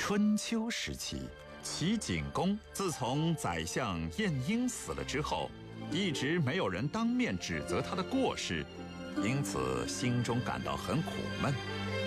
春秋时期，齐景公自从宰相晏婴死了之后，一直没有人当面指责他的过失，因此心中感到很苦闷。